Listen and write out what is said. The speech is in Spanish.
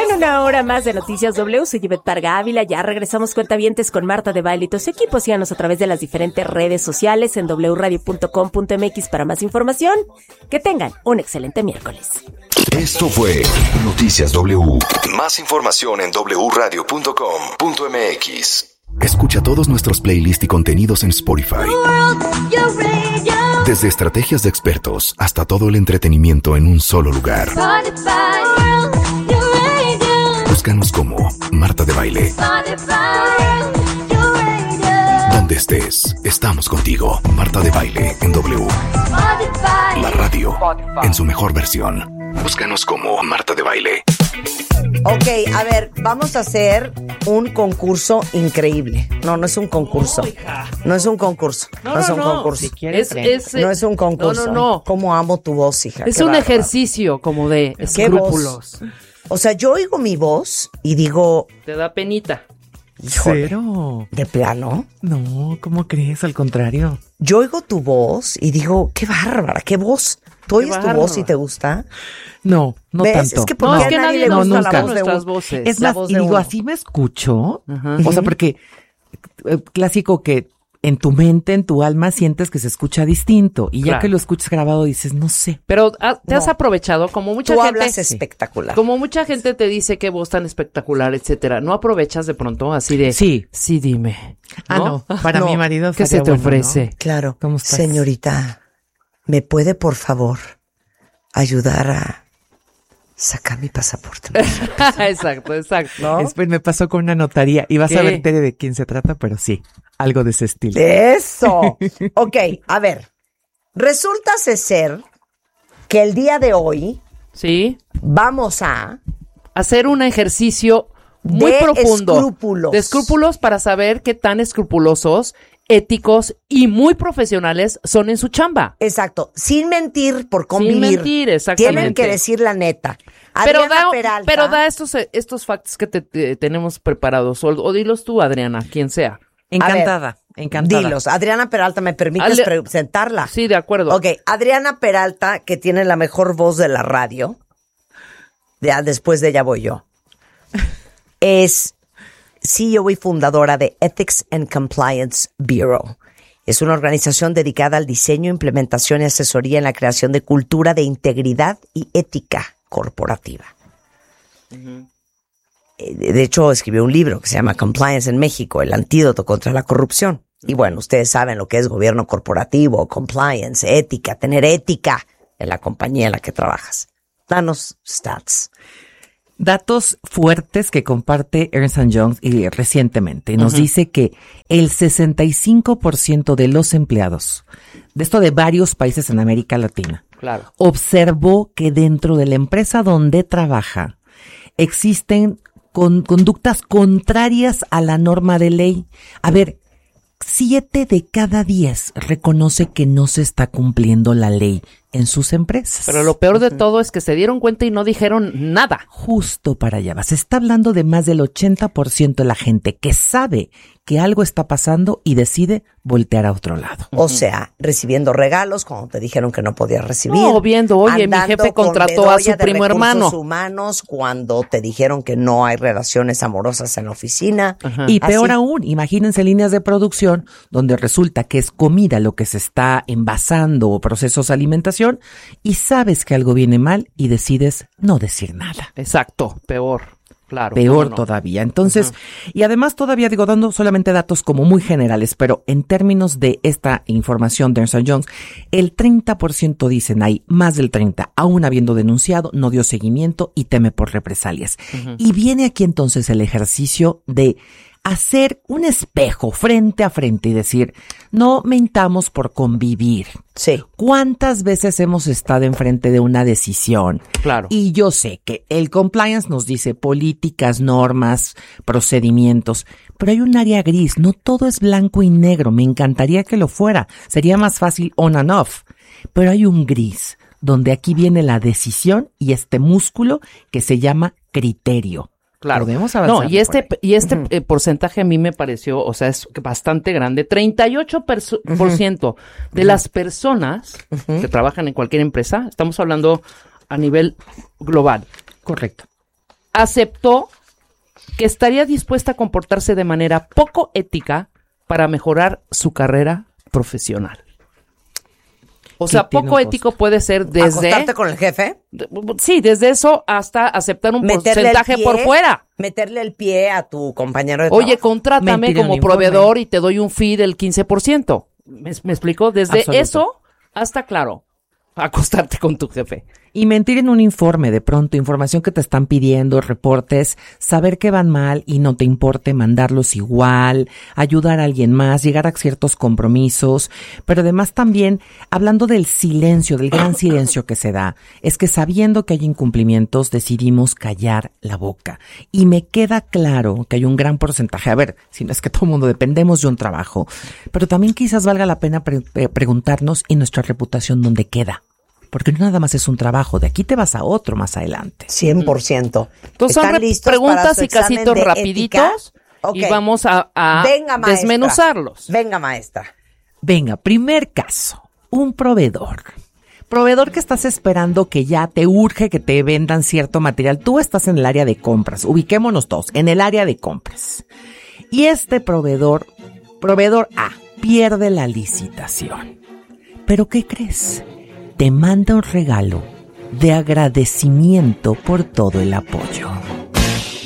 En una hora más de Noticias W, soy Ivette Parga Ávila. Ya regresamos cuentavientes con Marta de Baile y tus equipos. Síganos a través de las diferentes redes sociales en wradio.com.mx para más información. Que tengan un excelente miércoles. Esto fue Noticias W. Más información en wradio.com.mx. Escucha todos nuestros playlists y contenidos en Spotify. Desde estrategias de expertos hasta todo el entretenimiento en un solo lugar. Búscanos como Marta de Baile. Donde estés, estamos contigo. Marta de Baile en W. La radio en su mejor versión. Búscanos como Marta de Baile. Ok, a ver, vamos a hacer un concurso increíble. No es un concurso. No es un concurso. No es un concurso. Si quieres, no es un concurso. No. Cómo amo tu voz, hija. Es Qué un bárbaro. ejercicio como de escrúpulos. O sea, yo oigo mi voz y digo, Te da penita. híjole, Cero. ¿de plano? No, ¿cómo crees? Al contrario. Yo oigo tu voz y digo, qué bárbara, qué voz. ¿Tú oyes tu bárbara. voz y te gusta? No, no ¿Ves? tanto. Es que porque No, a es que nadie nadie le nos gusta nunca. la voz de nuestras uno. voces. Es la más, voz y de digo, uno. así me escucho. Ajá. O sea, porque clásico que en tu mente, en tu alma, sientes que se escucha distinto. Y ya Claro. que lo escuchas grabado, dices, no sé. Pero te has No. aprovechado, como mucha Tú gente. hablas espectacular. Como mucha gente te dice qué voz tan espectacular, etcétera. ¿No aprovechas de pronto así de? Sí. Sí, dime. Ah, no. Para No. mi marido ¿Qué se estaría te bueno, ofrece? Claro. ¿Cómo estás? Señorita, ¿me puede, por favor, ayudar a sacar mi pasaporte? Exacto. ¿No? Después me pasó con una notaría. Y vas ¿Qué? a ver, Tere, de quién se trata, pero sí. Algo de ese estilo. ¡Eso! Ok, a ver. Resulta ser que el día de hoy Sí. vamos a Hacer un ejercicio muy de profundo. escrúpulos. De escrúpulos para saber qué tan escrupulosos, éticos y muy profesionales son en su chamba. Exacto, sin mentir por convivir. mentir, exactamente. Tienen que decir la neta. Pero Adriana da, Peralta, pero da estos facts que te tenemos preparados. O dilos tú, Adriana, quien sea. Encantada, encantada. Dilos. Adriana Peralta, ¿me permites Ale- presentarla? Sí, de acuerdo. Ok, Adriana Peralta, que tiene la mejor voz de la radio, ya después de ella voy yo, es CEO y fundadora de Ethics and Compliance Bureau. Es una organización dedicada al diseño, implementación y asesoría en la creación de cultura de integridad y ética corporativa. De hecho, escribió un libro que se llama Compliance en México, el antídoto contra la corrupción. Y bueno, ustedes saben lo que es gobierno corporativo, compliance, ética, tener ética en la compañía en la que trabajas. Danos stats. Datos fuertes que comparte Ernst & Young y recientemente. Nos dice que el 65% de los empleados, de esto de varios países en América Latina, Claro. observó que dentro de la empresa donde trabaja existen conductas contrarias a la norma de ley. A ver, 7 de cada 10 reconoce que no se está cumpliendo la ley en sus empresas. Pero lo peor de todo es que se dieron cuenta y no dijeron nada. Justo para allá va. Se está hablando de más del 80% de la gente que sabe que algo está pasando y decide voltear a otro lado. O sea, recibiendo regalos cuando te dijeron que no podías recibir. No, viendo, oye, mi Andando jefe con contrató a su bedoya de primo recursos hermano. humanos cuando te dijeron que no hay relaciones amorosas en la oficina. Ajá. Y peor Así. aún, imagínense líneas de producción donde resulta que es comida lo que se está envasando o procesos de alimentación y sabes que algo viene mal y decides no decir nada. Exacto, peor. Claro. Peor ¿cómo no? todavía. Entonces, y además todavía digo, dando solamente datos como muy generales, pero en términos de esta información de Ernst & Young, el 30% dicen ahí, más del 30%, aún habiendo denunciado, no dio seguimiento y teme por represalias. Y viene aquí entonces el ejercicio de hacer un espejo frente a frente y decir, no mentamos por convivir. Sí. ¿Cuántas veces hemos estado enfrente de una decisión? Claro. Y yo sé que el compliance nos dice políticas, normas, procedimientos, pero hay un área gris, no todo es blanco y negro, me encantaría que lo fuera, sería más fácil on and off, pero hay un gris, donde aquí viene la decisión y este músculo que se llama criterio. Claro. Podemos avanzar No, y este, por ahí. y este porcentaje a mí me pareció, o sea, es bastante grande. 38% de las personas que trabajan en cualquier empresa, estamos hablando a nivel global, Correcto. aceptó que estaría dispuesta a comportarse de manera poco ética para mejorar su carrera profesional. O sea, poco ético puede ser desde... ¿Acostarte con el jefe? Sí, desde eso hasta aceptar un porcentaje por fuera. Meterle el pie a tu compañero de trabajo. Oye, contrátame como proveedor y te doy un fee del 15%. ¿Me explico? Desde Absoluto. eso hasta, claro, acostarte con tu jefe. Y mentir en un informe, de pronto, información que te están pidiendo, reportes, saber que van mal y no te importe mandarlos igual, ayudar a alguien más, llegar a ciertos compromisos, pero además también, hablando del silencio, del gran silencio que se da, es que sabiendo que hay incumplimientos, decidimos callar la boca. Y me queda claro que hay un gran porcentaje, a ver, si no es que todo el mundo dependemos de un trabajo, pero también quizás valga la pena preguntarnos, ¿y nuestra reputación dónde queda? Porque no nada más es un trabajo, de aquí te vas a otro más adelante. 100%. Entonces son preguntas y casitos rapiditos y vamos a Venga, maestra. desmenuzarlos. Venga, maestra. Venga, primer caso, un proveedor. Proveedor que estás esperando que ya te urge que te vendan cierto material. Tú estás en el área de compras, ubiquémonos todos, en el área de compras. Y este proveedor A, pierde la licitación. ¿Pero qué crees? Te manda un regalo de agradecimiento por todo el apoyo.